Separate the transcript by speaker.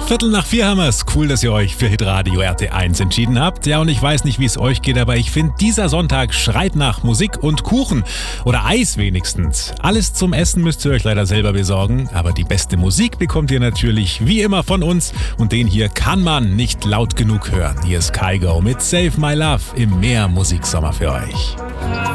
Speaker 1: 3:15 haben wir's. Cool, dass ihr euch für Hitradio RT1 entschieden habt. Ja, und ich weiß nicht, wie es euch geht, aber ich finde, dieser Sonntag schreit nach Musik und Kuchen. Oder Eis wenigstens. Alles zum Essen müsst ihr euch leider selber besorgen. Aber die beste Musik bekommt ihr natürlich wie immer von uns. Und den hier kann man nicht laut genug hören. Hier ist Kygo mit Save My Love im Meer Musiksommer für euch.